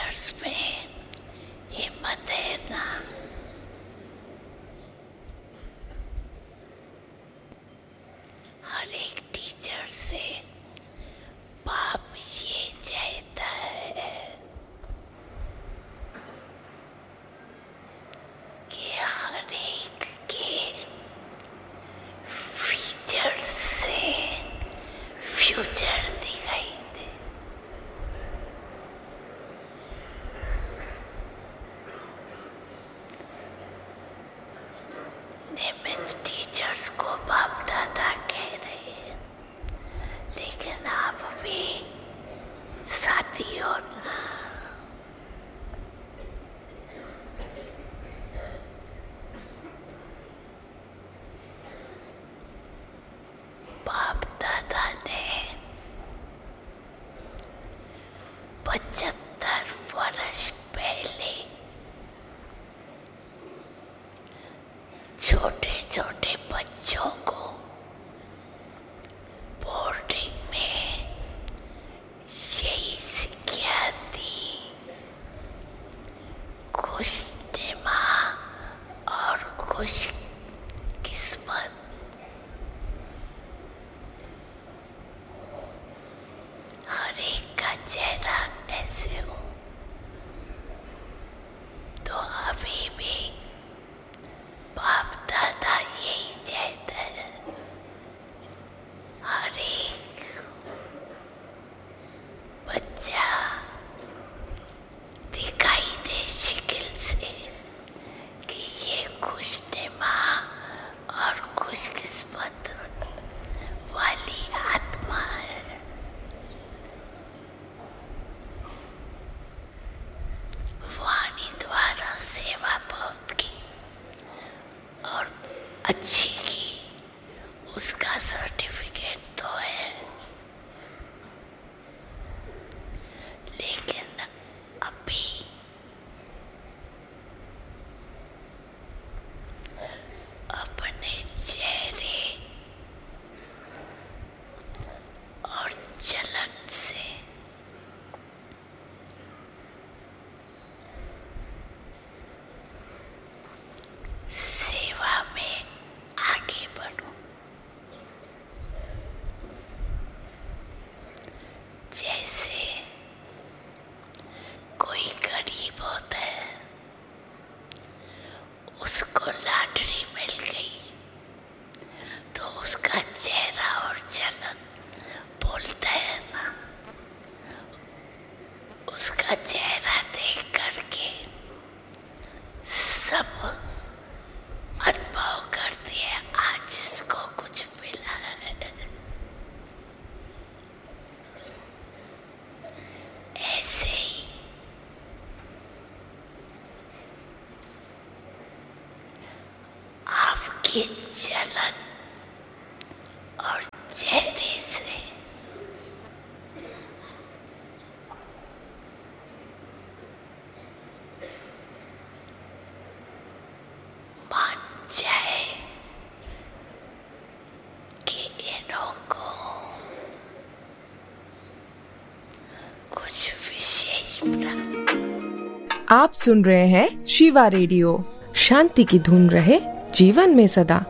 Teachers में हिम्मत है ना, हर एक टीचर से बाप ये चाहता है कि हर एक के फीचर से फ्यूचर दिखाई दे। नियमित टीचर्स को बाप दादा कह रहे हैं, लेकिन आप भी साथी हो ना। बाप दादा ने 75 वर्ष पहले छोटे छोटे बच्चों को बोर्डिंग में यही शिक्षा दी, खुशनुमा और खुश किस्मत। हर एक का चेहरा ऐसे हो। तो अभी भी बाप दादा यही चाहता है, हर एक बच्चा दिखाई दे शक्ल से कि ये खुशनुमा और खुशकिस्मत वाली आत्मा है। वाणी द्वारा सेवा बहुत की और अच्छी की, उसका सर्टिफिकेट तो है, लेकिन अभी अपने चेहरे और चलन से सेवा में आगे बढ़ो। जैसे कोई गरीब होता है, उसको लॉटरी मिल गई तो उसका चेहरा और चलन बोलता है ना, उसका चेहरा देख करके सब अनुभव करते हैं आज इसको कुछ मिला है। ऐसे ही आपके चलन और चेहरे से मान जाए कि इन्हों को कुछ विशेष आप सुन रहे हैं शिवा रेडियो। शांति की धुन रहे जीवन में सदा।